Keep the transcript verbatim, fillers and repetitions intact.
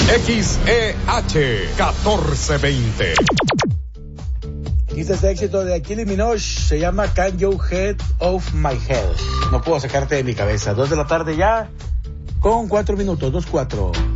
X E H catorce veinte. Este es el éxito de Kylie Minogue, se llama Can You Get Off My Head. No puedo sacarte de mi cabeza. Dos de la tarde ya, con cuatro minutos, dos cuatro.